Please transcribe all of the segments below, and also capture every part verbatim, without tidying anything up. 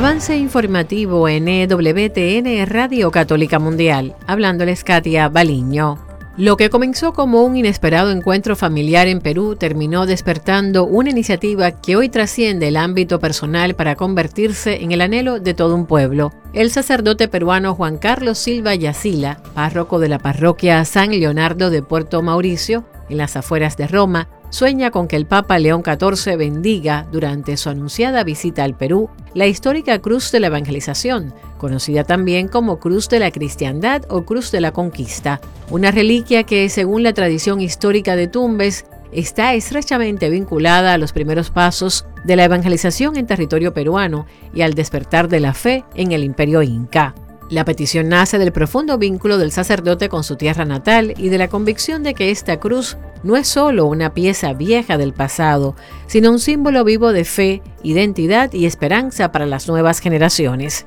Avance informativo en E W T N Radio Católica Mundial. Hablándoles Katia Baliño. Lo que comenzó como un inesperado encuentro familiar en Perú terminó despertando una iniciativa que hoy trasciende el ámbito personal para convertirse en el anhelo de todo un pueblo. El sacerdote peruano Juan Carlos Silva Yacila, párroco de la parroquia San Leonardo de Puerto Mauricio, en las afueras de Roma, sueña con que el Papa León catorce bendiga, durante su anunciada visita al Perú, la histórica Cruz de la Evangelización, conocida también como Cruz de la Cristiandad o Cruz de la Conquista, una reliquia que, según la tradición histórica de Tumbes, está estrechamente vinculada a los primeros pasos de la evangelización en territorio peruano y al despertar de la fe en el Imperio Inca. La petición nace del profundo vínculo del sacerdote con su tierra natal y de la convicción de que esta cruz no es solo una pieza vieja del pasado, sino un símbolo vivo de fe, identidad y esperanza para las nuevas generaciones.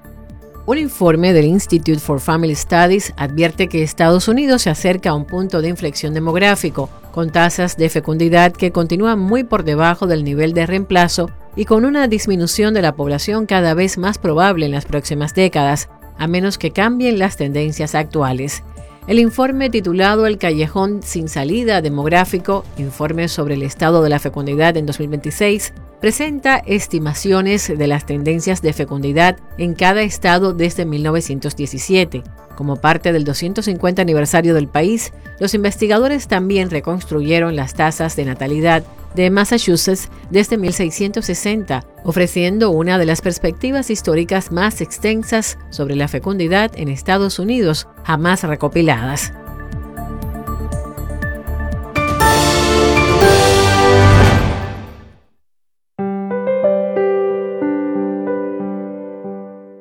Un informe del Institute for Family Studies advierte que Estados Unidos se acerca a un punto de inflexión demográfico, con tasas de fecundidad que continúan muy por debajo del nivel de reemplazo y con una disminución de la población cada vez más probable en las próximas décadas, a menos que cambien las tendencias actuales. El informe titulado El Callejón sin Salida Demográfico, Informe sobre el Estado de la Fecundidad en dos mil veintiséis, presenta estimaciones de las tendencias de fecundidad en cada estado desde mil novecientos diecisiete. Como parte del doscientos cincuenta aniversario del país, los investigadores también reconstruyeron las tasas de natalidad de Massachusetts desde mil seiscientos sesenta, ofreciendo una de las perspectivas históricas más extensas sobre la fecundidad en Estados Unidos jamás recopiladas.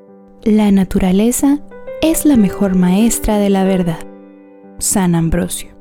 La naturaleza es la mejor maestra de la verdad. San Ambrosio.